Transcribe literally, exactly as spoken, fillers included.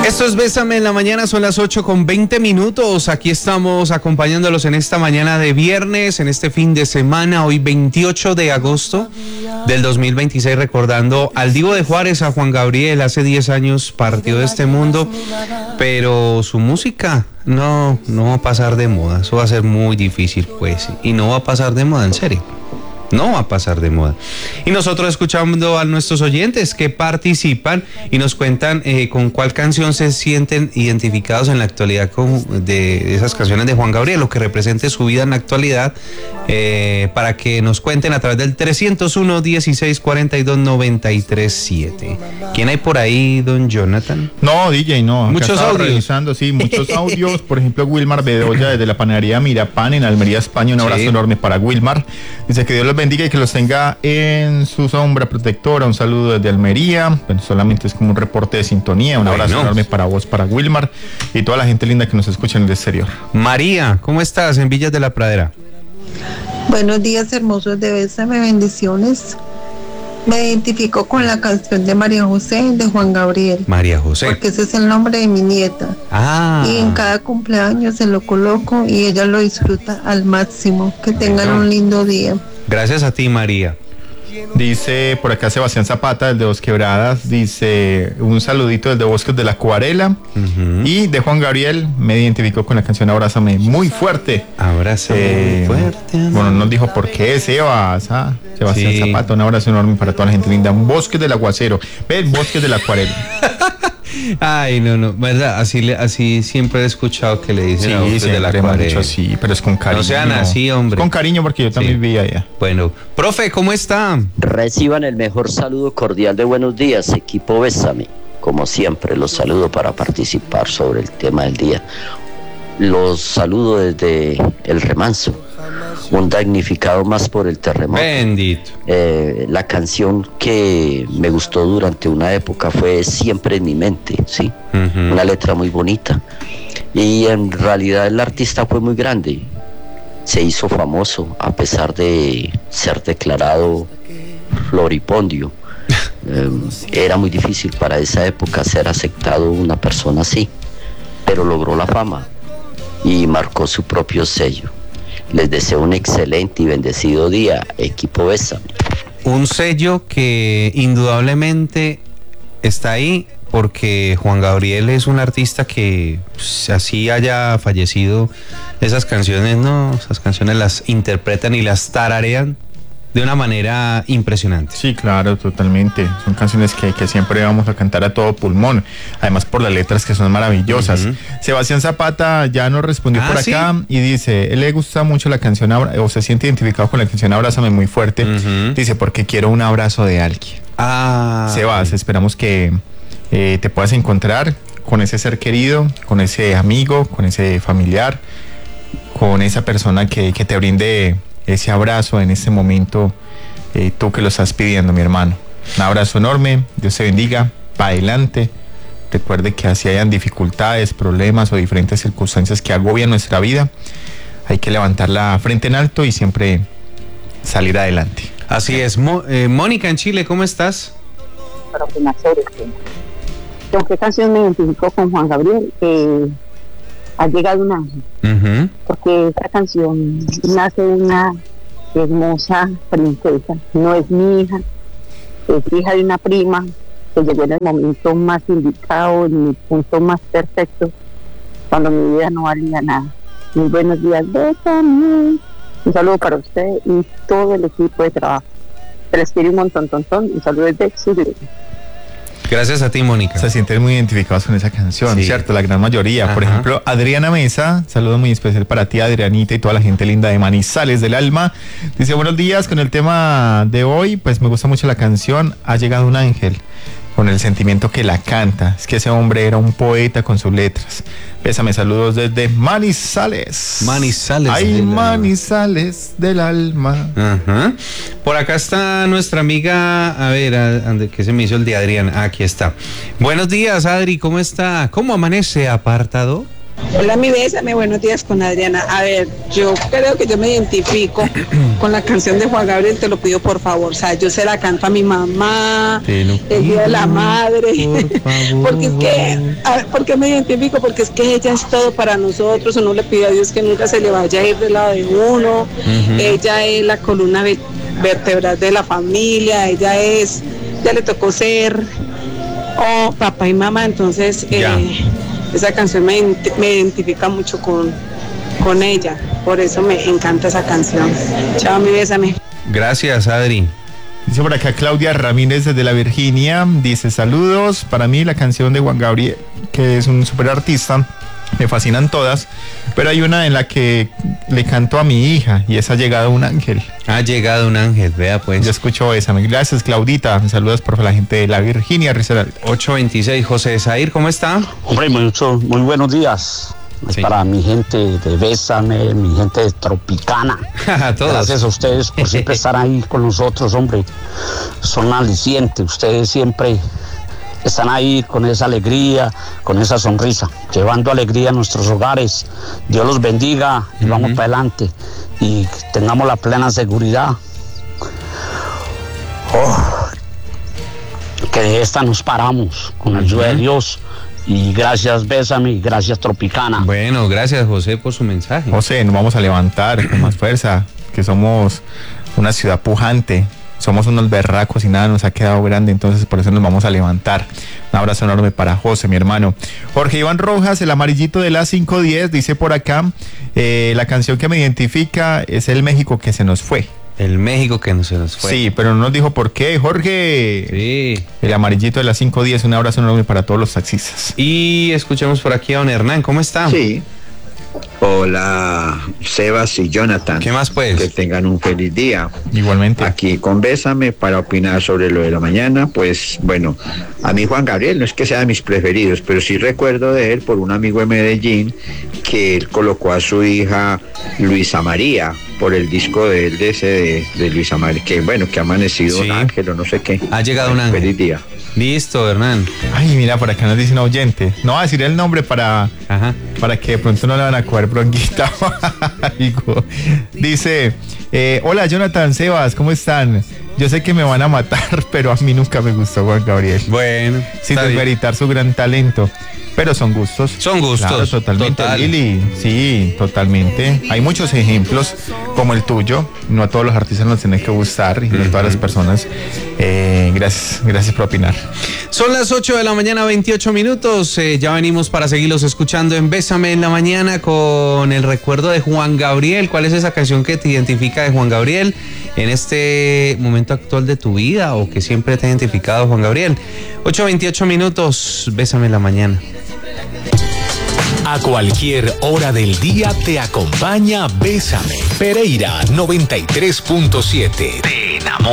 Esto es Bésame en la mañana, son las ocho con veinte minutos. Aquí estamos acompañándolos en esta mañana de viernes, en este fin de semana, hoy veintiocho de agosto del dos mil veintiséis, recordando al Divo de Juárez, a Juan Gabriel. Hace diez años partió de este mundo, pero su música no, no va a pasar de moda. Eso va a ser muy difícil, pues, y no va a pasar de moda, en serio. No va a pasar de moda. Y nosotros escuchando a nuestros oyentes que participan y nos cuentan eh, con cuál canción se sienten identificados en la actualidad con, de esas canciones de Juan Gabriel, lo que represente su vida en la actualidad, eh, para que nos cuenten a través del trescientos uno, dieciséis, cuarenta y dos, noventa y tres, siete. ¿Quién hay por ahí, don Jonathan? No, D J, no. Muchos audios. Revisando, sí, muchos audios. Por ejemplo, Wilmar Bedoya desde la panadería Mirapan en Almería, España. Un abrazo sí. enorme para Wilmar. Dice que Dios los bendiga y que los tenga en su sombra protectora. Un saludo desde Almería. Bueno, solamente es como un reporte de sintonía. Un abrazo bueno. enorme para vos, para Wilmar y toda la gente linda que nos escucha en el exterior. María, ¿cómo estás en Villas de la Pradera? Buenos días, hermosos de Bésame, bendiciones. Me identifico con la canción de María José, de Juan Gabriel. María José. Porque ese es el nombre de mi nieta. Ah. Y en cada cumpleaños se lo coloco y ella lo disfruta al máximo. Que tengan bueno. un lindo día. Gracias a ti, María. Dice por acá Sebastián Zapata, desde Dos Quebradas, dice un saludito desde Bosques de la Acuarela. Uh-huh. Y de Juan Gabriel me identificó con la canción Abrázame muy fuerte. Abrázame eh, muy fuerte. Bueno, nos dijo por qué, Sebas, ¿ah? Sebastián sí. Zapata, un abrazo enorme para toda la gente linda. Bosques del Aguacero, ¿ves? Bosques de la Acuarela. Ay, no, no, verdad, así, así siempre he escuchado que le dicen sí, a Bosques de la Acuarela. Sí, pero es con cariño. No sean así, hombre. Es con cariño porque yo también sí. vivía allá. Bueno, profe, ¿cómo está? Reciban el mejor saludo cordial de buenos días, equipo Bésame. Como siempre, los saludo para participar sobre el tema del día. Los saludo desde El Remanso, un damnificado más por el terremoto. Bendito. Eh, la canción que me gustó durante una época fue Siempre en mi mente, ¿sí? Uh-huh. Una letra muy bonita. Y en realidad el artista fue muy grande. Se hizo famoso a pesar de ser declarado floripondio. eh, era muy difícil para esa época ser aceptado una persona así, pero logró la fama y marcó su propio sello. Les deseo un excelente y bendecido día, equipo Bésame. Un sello que indudablemente está ahí porque Juan Gabriel es un artista que, pues, así haya fallecido, esas canciones, no, esas canciones las interpretan y las tararean de una manera impresionante. Sí, claro, totalmente. Son canciones que, que siempre vamos a cantar a todo pulmón. Además por las letras que son maravillosas. Uh-huh. Sebastián Zapata ya nos respondió ah, por acá ¿sí? y dice, él le gusta mucho la canción, o se siente identificado con la canción Abrázame muy fuerte. Uh-huh. Dice, porque quiero un abrazo de alguien. Ah. Sebas, esperamos que eh, te puedas encontrar con ese ser querido, con ese amigo, con ese familiar, con esa persona que, que te brinde ese abrazo en este momento, eh, tú que lo estás pidiendo, mi hermano. Un abrazo enorme, Dios te bendiga, para adelante. Recuerde que así hayan dificultades, problemas o diferentes circunstancias que agobian nuestra vida, hay que levantar la frente en alto y siempre salir adelante. Así es. Mo- eh, Mónica en Chile, ¿cómo estás? Para conocer este. ¿Con qué canción me identificó con Juan Gabriel? Eh, Ha llegado un ángel, uh-huh. porque esta canción nace de una hermosa princesa, no es mi hija, es hija de una prima que llegó en el momento más indicado, en el punto más perfecto, cuando mi vida no valía nada. Muy buenos días, Bésame. Un saludo para usted y todo el equipo de trabajo. Se les quiere un montón, tontón, un saludo desde Chile. Gracias a ti, Mónica. Se sienten muy identificados con esa canción, sí. ¿cierto? La gran mayoría. Ajá. Por ejemplo, Adriana Mesa, saludo muy especial para ti, Adrianita, y toda la gente linda de Manizales del Alma. Dice, buenos días, con el tema de hoy, pues me gusta mucho la canción Ha llegado un ángel, con el sentimiento que la canta. Es que ese hombre era un poeta con sus letras. Bésame, saludos desde Manizales. Manizales. Ay, Manizales del alma. Ajá. Por acá está nuestra amiga, a ver, a, a, ¿qué se me hizo el de Adrián? Ah, aquí está. Buenos días, Adri, ¿cómo está? ¿Cómo amanece, apartado? Hola, mi bésame, buenos días con Adriana. A ver, yo creo que yo me identifico con la canción de Juan Gabriel, Te lo pido por favor. O sea, yo se la canto a mi mamá, el Día de la Madre. Porque es que, a ver, ¿por qué me identifico? Porque es que ella es todo para nosotros. Uno le pide a Dios que nunca se le vaya a ir del lado de uno. Uh-huh. Ella es la columna vertebral de la familia. Ella es, ya le tocó ser oh, papá y mamá, entonces... Eh, esa canción me, me identifica mucho con, con ella, por eso me encanta esa canción. Chao, mi bésame. Gracias, Adri. Dice por acá Claudia Ramírez desde la Virginia, dice saludos, para mí la canción de Juan Gabriel, que es un super artista, me fascinan todas, pero hay una en la que le canto a mi hija y es Ha llegado un ángel. Ha llegado un ángel, vea pues. Yo escucho esa. Gracias, Claudita. Me saludas por la gente de la Virginia. ocho veintiséis, José Zair, ¿cómo está? Hombre, mucho, muy buenos días. Sí. Para mi gente de Bésame, mi gente de Tropicana. Gracias a ustedes por siempre estar ahí con nosotros, hombre. Son alicientes. Ustedes siempre están ahí con esa alegría, con esa sonrisa, llevando alegría a nuestros hogares. Dios los bendiga y uh-huh. vamos para adelante y tengamos la plena seguridad oh, que de esta nos paramos con la ayuda uh-huh. de Dios. Y gracias, Bésame, gracias, Tropicana. Bueno, gracias, José, por su mensaje. José, nos vamos a levantar con más fuerza, que somos una ciudad pujante. Somos unos berracos y nada nos ha quedado grande, entonces por eso nos vamos a levantar. Un abrazo enorme para José, mi hermano. Jorge Iván Rojas, el amarillito de las cinco diez, dice por acá, eh, la canción que me identifica es El México que se nos fue. El México que no se nos fue. Sí, pero no nos dijo por qué, Jorge. Sí. El amarillito de las cinco diez, un abrazo enorme para todos los taxistas. Y escuchemos por aquí a don Hernán, ¿cómo está? Sí. Hola, Sebas y Jonathan. ¿Qué más pues? Que tengan un feliz día. Igualmente. Aquí con Bésame para opinar sobre lo de la mañana. Pues bueno, a mí Juan Gabriel no es que sea de mis preferidos, pero sí recuerdo de él por un amigo de Medellín que él colocó a su hija Luisa María por el disco de él de ese de, de Luisa María, que bueno, que ha amanecido sí. un ángel o no sé qué. Ha llegado un ángel. Feliz día. Listo, Hernán. Ay, mira, por acá nos dice un oyente. No va a decir el nombre para, Ajá. para que de pronto no le van a coger bronquita. Dice, eh, hola Jonathan, Sebas, ¿cómo están? Yo sé que me van a matar, pero a mí nunca me gustó Juan Gabriel. Bueno, sin desmeritar su gran talento. Pero son gustos. Son gustos. Claro, totalmente, total. Lili. Sí, totalmente. Hay muchos ejemplos como el tuyo. No a todos los artistas nos tienen que gustar y no a todas las personas. Eh, gracias, gracias por opinar. Son las ocho de la mañana, veintiocho minutos. Eh, ya venimos para seguirlos escuchando en Bésame en la mañana con el recuerdo de Juan Gabriel. ¿Cuál es esa canción que te identifica de Juan Gabriel en este momento actual de tu vida o que siempre te ha identificado Juan Gabriel? ocho veintiocho minutos, Bésame en la mañana. A cualquier hora del día te acompaña Bésame. Pereira noventa y tres punto siete. Te enamora.